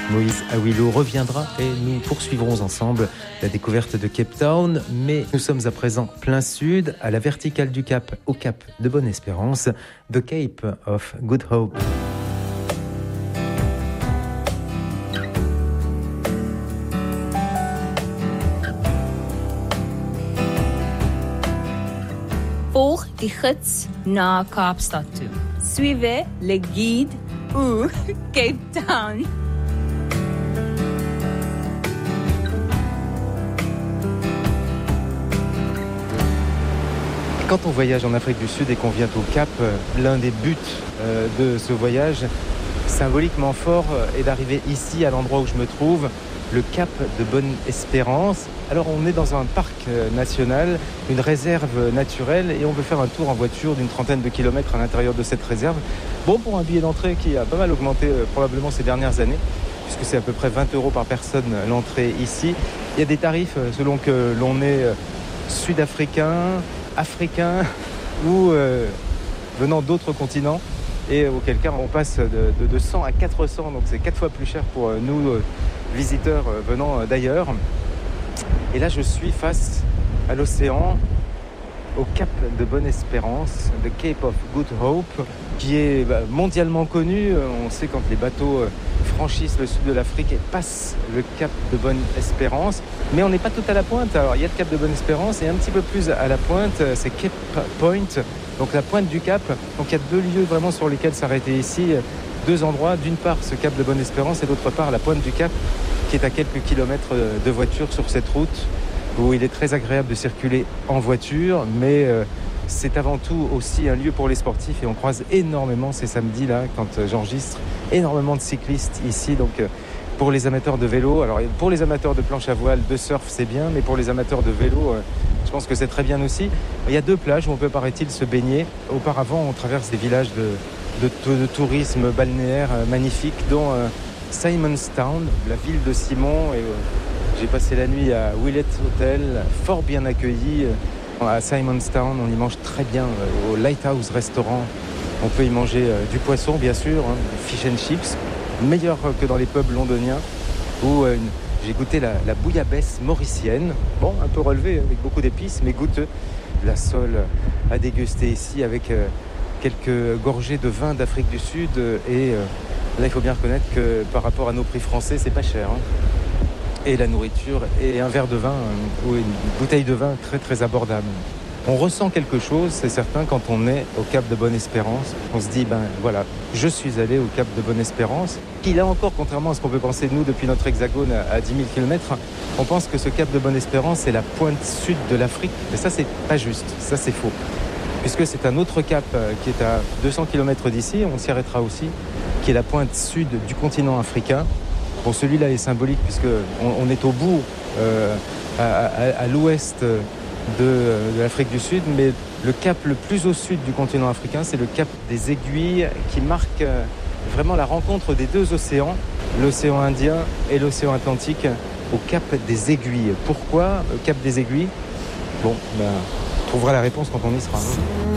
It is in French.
Moïse Awilo reviendra et nous poursuivrons ensemble la découverte de Cape Town. Mais nous sommes à présent plein sud, à la verticale du Cap, au Cap de Bonne-Espérance, The Cape of Good Hope. Volg die gids na Kaapstad toe. Suivez le guide ou Cape Town. Quand on voyage en Afrique du Sud et qu'on vient au Cap, l'un des buts de ce voyage, symboliquement fort, est d'arriver ici, à l'endroit où je me trouve, le Cap de Bonne-Espérance. Alors on est dans un parc national, une réserve naturelle, et on veut faire un tour en voiture d'une 30aine de kilomètres à l'intérieur de cette réserve. Bon, pour un billet d'entrée qui a pas mal augmenté probablement ces dernières années, puisque c'est à peu près 20 € par personne l'entrée ici. Il y a des tarifs selon que l'on est sud-africain, africain ou venant d'autres continents, et auquel cas on passe de 100 à 400, donc c'est 4 fois plus cher pour nous visiteurs venant d'ailleurs. Et là je suis face à l'océan, au Cap de Bonne-Espérance, the Cape of Good Hope, qui est mondialement connu. On sait quand les bateaux franchissent le sud de l'Afrique et passent le Cap de Bonne-Espérance. Mais on n'est pas tout à la pointe. Alors il y a le Cap de Bonne-Espérance et un petit peu plus à la pointe, c'est Cape Point, donc la pointe du Cap. Donc il y a 2 lieux vraiment sur lesquels s'arrêter ici. 2 endroits, d'une part ce Cap de Bonne-Espérance et d'autre part la pointe du Cap, qui est à quelques kilomètres de voiture sur cette route, où il est très agréable de circuler en voiture, mais c'est avant tout aussi un lieu pour les sportifs, et on croise énormément ces samedis-là, quand j'enregistre, énormément de cyclistes ici. Donc pour les amateurs de vélo, alors pour les amateurs de planche à voile, de surf, c'est bien, mais pour les amateurs de vélo, je pense que c'est très bien aussi. Il y a 2 plages où on peut, paraît-il, se baigner. Auparavant, on traverse des villages de tourisme balnéaire magnifiques, dont Simonstown, la ville de Simon, et j'ai passé la nuit à Willett Hotel, fort bien accueilli à Simonstown. On y mange très bien au Lighthouse Restaurant. On peut y manger du poisson, bien sûr, fish and chips, meilleur que dans les pubs londoniens, où j'ai goûté la bouillabaisse mauricienne. Bon, un peu relevée, avec beaucoup d'épices, mais goûteux. La sole à déguster ici, avec quelques gorgées de vin d'Afrique du Sud. Et là, il faut bien reconnaître que par rapport à nos prix français, c'est pas cher. Et la nourriture, et un verre de vin ou une bouteille de vin très très abordable. On ressent quelque chose, c'est certain, quand on est au Cap de Bonne-Espérance. On se dit, voilà, je suis allé au Cap de Bonne-Espérance, qui là encore, contrairement à ce qu'on peut penser de nous depuis notre hexagone à 10 000 km, on pense que ce Cap de Bonne-Espérance est la pointe sud de l'Afrique. Mais ça, c'est pas juste, ça c'est faux. Puisque c'est un autre cap qui est à 200 km d'ici, on s'y arrêtera aussi, qui est la pointe sud du continent africain. Bon, celui-là est symbolique puisqu'on est au bout, à l'ouest de l'Afrique du Sud, mais le cap le plus au sud du continent africain, c'est le Cap des Aiguilles, qui marque vraiment la rencontre des 2 océans, l'océan Indien et l'océan Atlantique, au Cap des Aiguilles. Pourquoi Cap des Aiguilles ? Bon, on trouvera la réponse quand on y sera.